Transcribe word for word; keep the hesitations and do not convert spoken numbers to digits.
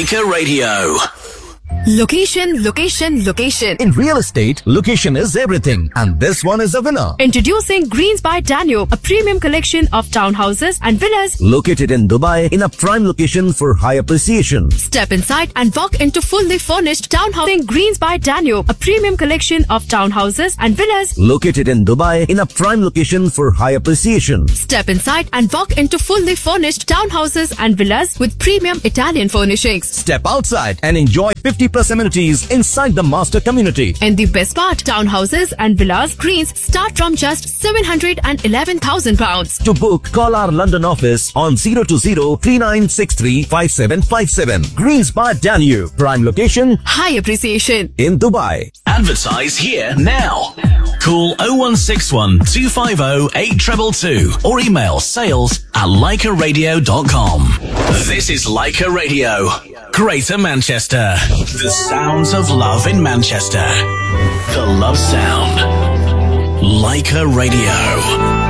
Leica Radio. Location, location, location. In real estate, location is everything. And this one is a winner. Introducing Greens by Danube, a premium collection of townhouses and villas located in Dubai in a prime location for high appreciation. Step inside and walk into fully furnished townhousing Greens by Danube, a premium collection of townhouses and villas located in Dubai in a prime location for high appreciation. Step inside and walk into fully furnished townhouses and villas with premium Italian furnishings. Step outside and enjoy fifty plus amenities inside the master community. And the best part, townhouses and villas Greens start from just seven hundred eleven thousand pounds. To book, call our London office on zero two zero, three nine six three, five seven five seven. Greens by Danube, prime location, high appreciation in Dubai. Advertise here now. Call oh one six one, two five oh, eight two two two or email sales at leica radio dot com. This is Leica Radio, Greater Manchester. The sounds of love in Manchester. The love sound. Leica Radio.